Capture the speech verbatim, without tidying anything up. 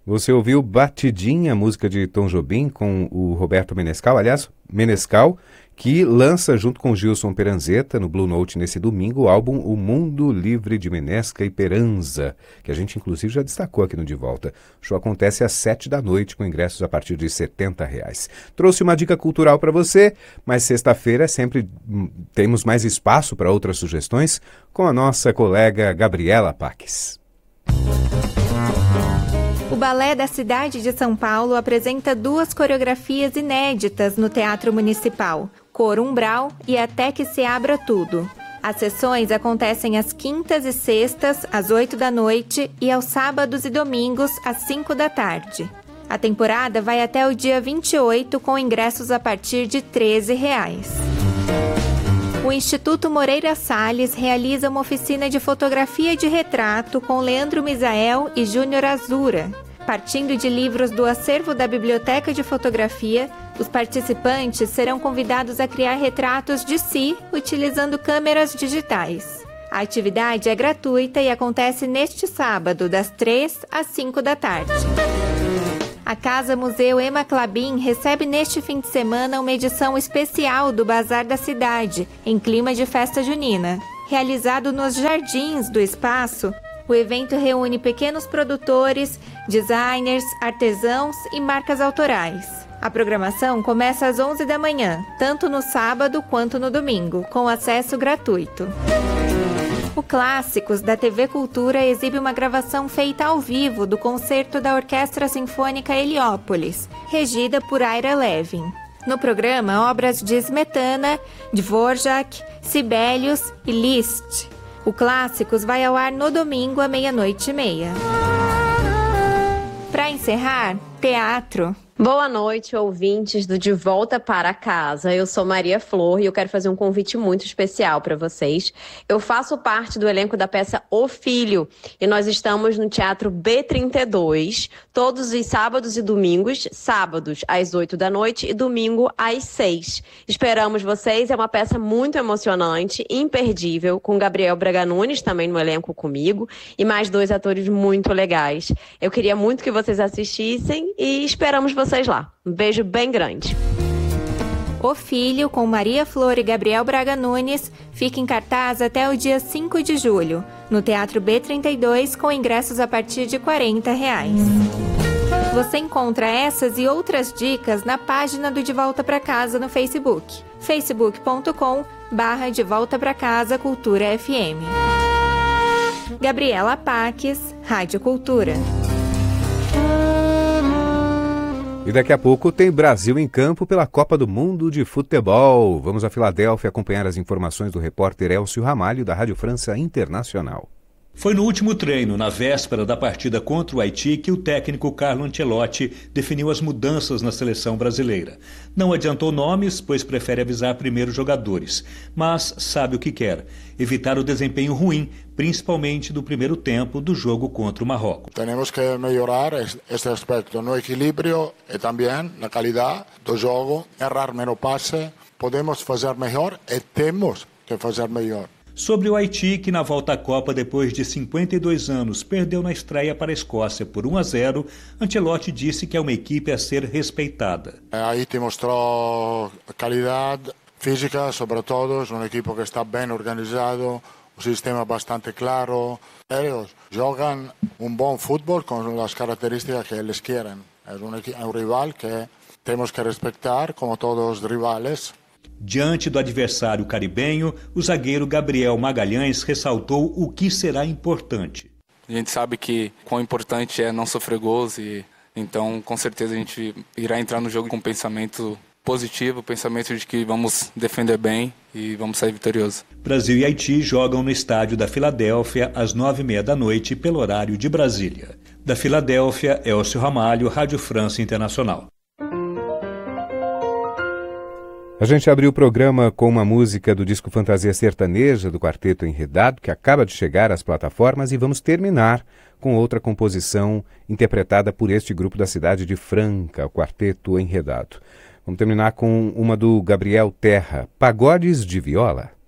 Você ouviu Batidinha, música de Tom Jobim, com o Roberto Menescal, aliás, Menescal, que lança junto com Gilson Peranzeta, no Blue Note, nesse domingo, o álbum O Mundo Livre de Menesca e Peranza, que a gente, inclusive, já destacou aqui no De Volta. O show acontece às sete da noite, com ingressos a partir de setenta reais. Trouxe uma dica cultural para você, mas sexta-feira sempre temos mais espaço para outras sugestões, com a nossa colega Gabriela Paques. O Balé da cidade de São Paulo apresenta duas coreografias inéditas no Teatro Municipal, Coro Umbral e Até que se abra tudo. As sessões acontecem às quintas e sextas, às oito da noite, e aos sábados e domingos, às cinco da tarde. A temporada vai até o dia vinte e oito, com ingressos a partir de treze reais. O Instituto Moreira Salles realiza uma oficina de fotografia de retrato com Leandro Misael e Júnior Azura. Partindo de livros do acervo da Biblioteca de Fotografia, os participantes serão convidados a criar retratos de si utilizando câmeras digitais. A atividade é gratuita e acontece neste sábado, das três às cinco da tarde. A Casa Museu Ema Clabin recebe neste fim de semana uma edição especial do Bazar da Cidade, em clima de festa junina. Realizado nos jardins do espaço, o evento reúne pequenos produtores, designers, artesãos e marcas autorais. A programação começa às onze da manhã, tanto no sábado quanto no domingo, com acesso gratuito. O Clássicos da T V Cultura exibe uma gravação feita ao vivo do concerto da Orquestra Sinfônica Heliópolis, regida por Ira Levin. No programa, obras de Smetana, Dvorak, Sibelius e Liszt. O Clássicos vai ao ar no domingo à meia-noite e meia. Para encerrar, teatro. Boa noite, ouvintes do De Volta para Casa. Eu sou Maria Flor e eu quero fazer um convite muito especial para vocês. Eu faço parte do elenco da peça O Filho e nós estamos no Teatro B trinta e dois, todos os sábados e domingos, sábados às oito da noite e domingo às seis. Esperamos vocês, é uma peça muito emocionante, imperdível, com Gabriel Braga Nunes também no elenco comigo e mais dois atores muito legais. Eu queria muito que vocês assistissem e esperamos vocês vocês lá. Um beijo bem grande. O Filho, com Maria Flor e Gabriel Braga Nunes, fica em cartaz até o dia cinco de julho, no Teatro B trinta e dois, com ingressos a partir de quarenta reais. Você encontra essas e outras dicas na página do De Volta para Casa no Facebook, facebook ponto com barra De Volta para Casa Cultura F M. Gabriela Paques, Rádio Cultura. E daqui a pouco tem Brasil em campo pela Copa do Mundo de Futebol. Vamos a Filadélfia acompanhar as informações do repórter Elcio Ramalho, da Rádio França Internacional. Foi no último treino, na véspera da partida contra o Haiti, que o técnico Carlo Ancelotti definiu as mudanças na seleção brasileira. Não adiantou nomes, pois prefere avisar primeiro os jogadores, mas sabe o que quer: evitar o desempenho ruim, principalmente do primeiro tempo do jogo contra o Marrocos. Temos que melhorar este aspecto no equilíbrio e também na qualidade do jogo, errar menos passe, podemos fazer melhor e temos que fazer melhor. Sobre o Haiti, que na volta à Copa, depois de cinquenta e dois anos, perdeu na estreia para a Escócia por um a zero, Ancelotti disse que é uma equipe a ser respeitada. Haiti mostrou qualidade física, sobretudo, uma equipe que está bem organizado, um sistema bastante claro. Eles jogam um bom futebol com as características que eles querem. É um, é um rival que temos que respeitar, como todos os rivais. Diante do adversário caribenho, o zagueiro Gabriel Magalhães ressaltou o que será importante. A gente sabe que quão importante é não sofrer gols, e então com certeza a gente irá entrar no jogo com um pensamento positivo, pensamento de que vamos defender bem e vamos sair vitoriosos. Brasil e Haiti jogam no estádio da Filadélfia às nove e meia da noite pelo horário de Brasília. Da Filadélfia, Elcio Ramalho, Rádio França Internacional. A gente abriu o programa com uma música do disco Fantasia Sertaneja, do Quarteto Enredado, que acaba de chegar às plataformas, e vamos terminar com outra composição interpretada por este grupo da cidade de Franca, o Quarteto Enredado. Vamos terminar com uma do Gabriel Terra, Pagodes de Viola.